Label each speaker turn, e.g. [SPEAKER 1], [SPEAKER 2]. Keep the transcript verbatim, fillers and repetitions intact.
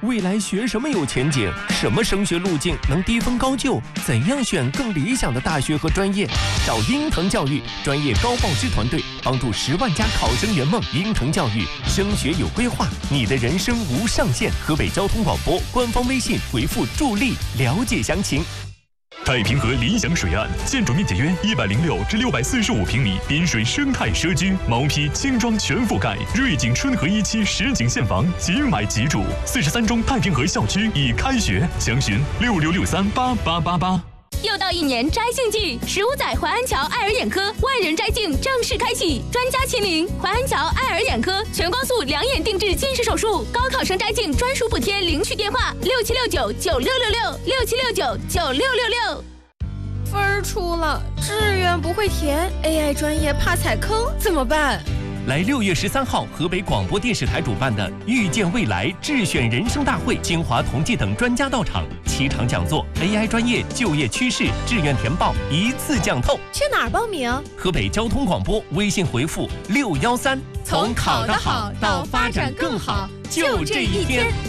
[SPEAKER 1] 未来学什么有前景？什么升学路径能低分高就？怎样选更理想的大学和专业？找鹰腾教育专业高报师团队，帮助十万家考生圆梦。鹰腾教育升学有规划，你的人生无上限。河北交通广播官方微信回复助力了解详情。
[SPEAKER 2] 太平河理想水岸，建筑面积约一百零六至六百四十五平米，滨水生态社区，毛坯轻装全覆盖，瑞景春和一期实景现房，即买即住。四十三中太平河校区已开学，详询六六六三八八八八。
[SPEAKER 3] 又到一年摘镜季，十五载淮安桥爱尔眼科万人摘镜正式开启，专家亲临，淮安桥爱尔眼科全光速两眼定制近视手术，高考生摘镜专属补贴，领取电话六七六九九六六六六七六九九六六六。
[SPEAKER 4] 分儿出了，志愿不会填 ，A I 专业怕踩坑，怎么办？
[SPEAKER 1] 来六月十三号，河北广播电视台主办的“遇见未来”智选人生大会，清华同济等专家到场，七场讲座 ，A I 专业就业趋势、志愿填报一次讲透。
[SPEAKER 4] 去哪儿报名？
[SPEAKER 1] 河北交通广播微信回复六幺三，从考得好到发展更好，就这一天。